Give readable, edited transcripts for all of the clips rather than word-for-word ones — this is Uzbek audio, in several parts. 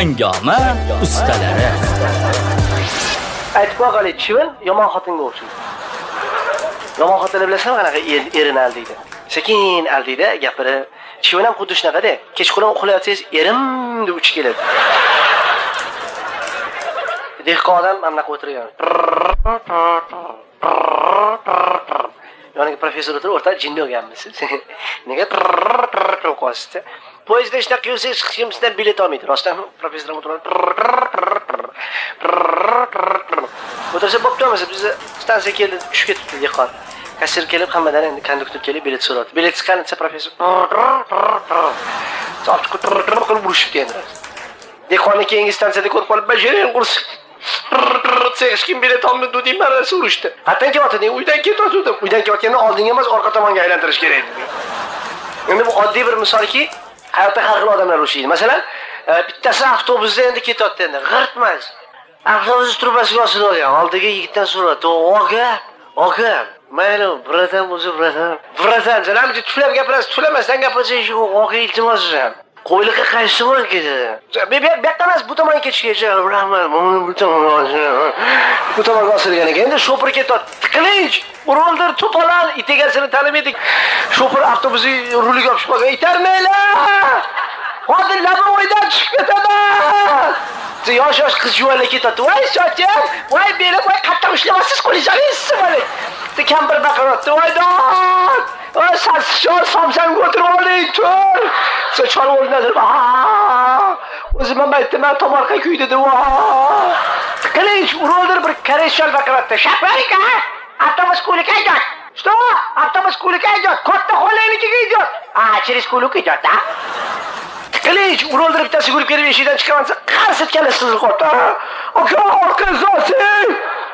Hangoma ustalari. Aytib qo'ygali, chivin yomon xotinga o'xshaydi. Yomon xotinni bilasizmi, qanaqa erini aldaydi. Sekin aldaydi, gapirib. Chivin ham xuddi shunaqada. Kechqurun uxlayotsangiz, erim deb uch keladi. Dehqon odam anaqa o'tirgan. Yoniga professor o'tirib, o'rtada jinni o'rganmisiz? Nega qo'yasizda? Poyezdda ishda qilsangiz, hechkimdan bilet olmaydi. Rostdan professor o'tirib. O'tirsa bo'ptimi? Biz stansiyaga keldik, tushib ketibdi dehqon. Kassir kelib, hammadan endi konduktor kelib bilet so'radi. Bilet chiqqancha professor qilib urishibdi endi. Dehqonni keyingi stansiyada ko'rib qolib, "Bajaring qursin." Hech kim bilet olmadi deb meni so'rashdi. Qatdan kelyapti? Uydan ketdim. Uydan kelayotganda oldinga emas, orqa tomonga aylantirish kerak edi. Endi bu oddiy bir misolki, hayotda har xil odamlar urushadi. Masalan, bittasi avtobusda endi ketyapti endi, g'irtmas. Avtobus trubasiga osilib olgan. Oldiga yigitdan so'radi, "Aka, mayli, bratan bo'lsa bratan. Bratan, sen ham tuflab gapirasiz, tuflamasdan gapirsangiz, "Aka, iltimos ham. Qo'yliqqa qaysi tomon ketadi?" Bu yoqqa emas, bu tomonga ketishga, "Rahmat, bu tomonga osilgan ekan." Endi shofir ketyapti. Tiqilinch, uroldir, to'polon, itegasini tanimaydik. Shofir avtobusni ruliga olib chiqib, "Itarmaylar! Hozir labovoydan chiqib ketaman." Yosh qiz juvalga ketyapti. "Voy, sochim, voy beli, voy qattiq ushlayapsiz, qo'lishingizni mana." Kampir baqiryapti. "Voy don! Voy sassichol, somsani ko'tarib oling, tur." Sochol o'rnadir. O'zim ham aytdim, men tomorqa kuydi deb. Qilinch, uroldir bir koreychal baqiryapti. "Shaparika, avtobus ko'lika idет. Что? Avtobus ko'lika idет. Katta xolaynikiga idет. Через ko'lika idет, da?" Qilinch, uroldir bittasi yugurib kelib eshikdan chiqamansa, qars etgan sizni qo'ydi. "Aka, orqangizdan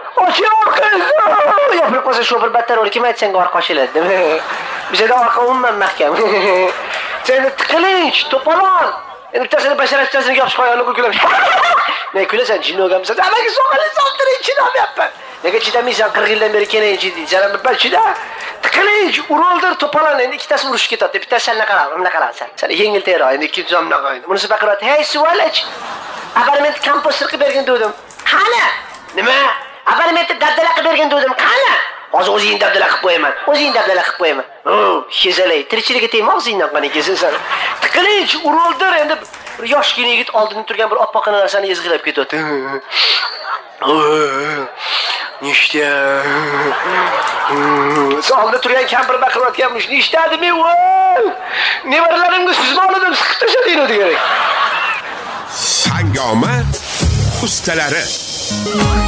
Yopirib qo'ysa shofir battar o'lib kim aytsang orqa ochiladi, demi? Bizda orqa umuman mahkam. Sen tiqilinch, to'polon. Endi bittasini basharachchasini yopib qo'yganini kulib. "Ne kulasan, jinni o'rganmisan? Amaga so'qani soltirib chidamayapman." "Nega chidamaysan? 40 yildan beri kelaychi" deydi. "Jana bir chida." Tiqilinch, uroldir, to'polon. Endi ikkitasi urushib ketadi. Bittasi senga qarab, bunga qarasan. Sen yengil tero, endi ikkinchisi ham bunaqa qo'ydi. Bunisi baqiryapti. "Hey, suvalach. Abarment komposter qilib bergin dedim." "Qani? Nima? Abarmentni dabdala qilib bergin dedim. Qani? Hozir o'zing dabdala qilib qo'yaman. O'zing dabdala qilib qo'yaman." Shezalay, tirikchilikka tegma, o'zingdan qani kelsin sen. Tiqilinch, uroldir, endi bir yoshgina yigit oldinda turgan bir oppoqina narsani ezg'ilab ketyapti. "Nishta?" Oldinda turgan kampir baqirayotganmish. "Nishtadimi, voy? Nevaralarimga sizma oladim, siqib tashladinglar" degan. Hangoma ustalari.